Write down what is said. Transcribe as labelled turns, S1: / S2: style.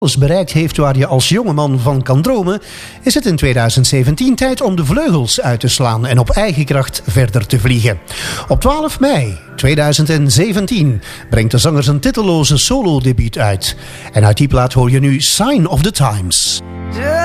S1: bereikt heeft waar je als jongeman van kan dromen, is het in 2017 tijd om de vleugels uit te slaan en op eigen kracht verder te vliegen. Op 12 mei 2017 brengt de zanger zijn titelloze solo-debuut uit. En uit die plaat hoor je nu Sign of the Times.